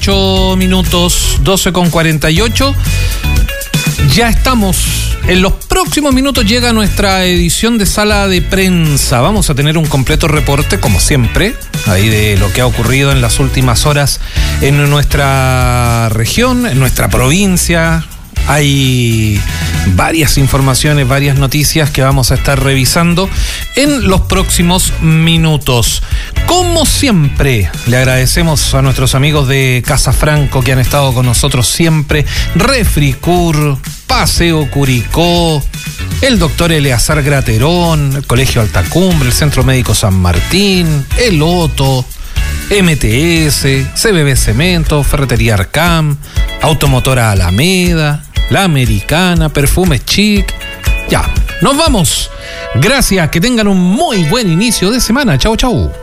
48 minutos, 12:48. Ya estamos. En los próximos minutos llega nuestra edición de Sala de Prensa. Vamos a tener un completo reporte, como siempre, ahí de lo que ha ocurrido en las últimas horas en nuestra región, en nuestra provincia. Hay varias informaciones, varias noticias que vamos a estar revisando en los próximos minutos. Como siempre, le agradecemos a nuestros amigos de Casa Franco que han estado con nosotros siempre. Refricur, Paseo Curicó, el doctor Eleazar Graterón, el Colegio Altacumbre, el Centro Médico San Martín, el Otto, MTS, CBB Cemento, Ferretería Arcam, Automotora Alameda, La Americana, Perfumes Chic. Ya, nos vamos. Gracias, que tengan un muy buen inicio de semana. Chau, chau.